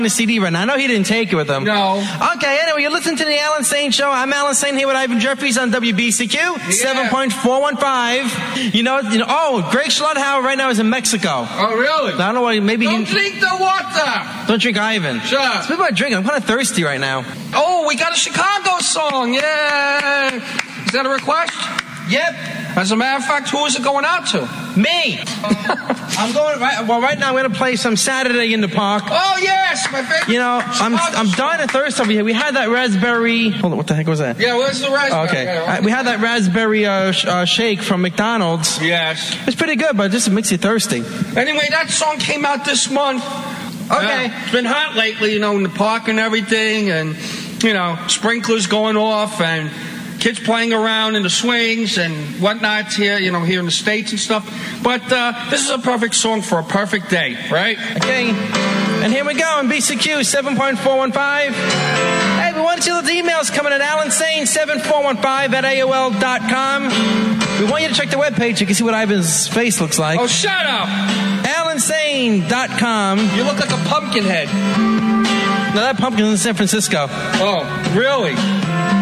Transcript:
the CD right now. I know he didn't take it with him. No. Okay, anyway, you're listening to the Alan Sane Show. I'm Alan Sane here with Ivan Jeffries on WBCQ, 7.415. You know, oh, Greg Schlotthauer right now is in Mexico. Oh, really? I don't know why, maybe Don't drink the water. Don't drink Ivan. Sure. Speaking about drinking, I'm kind of thirsty right now. Oh, we got a Chicago song. Yeah. Is that a request? Yep. As a matter of fact, who is it going out to? Me. I'm going right now. I'm going to play some Saturday in the Park. Oh yes, my favorite. You know, I'm dying of thirst over here. We had that raspberry. Hold on, what the heck was that? Yeah, where's the raspberry? Okay, we had that raspberry shake from McDonald's. Yes, it's pretty good, but it just makes you thirsty. Anyway, that song came out this month. Okay, it's been hot lately, in the park and everything, and sprinklers going off and kids playing around in the swings and whatnot here, here in the States and stuff. But this is a perfect song for a perfect day, right? Okay. And here we go on BCQ 7.415. Hey, we want to see those emails coming at AlanSane7415 at AOL.com. We want you to check the webpage. You can see what Ivan's face looks like. Oh, shut up! AlanSane.com. You look like a pumpkin head. No, that pumpkin's in San Francisco. Oh, really?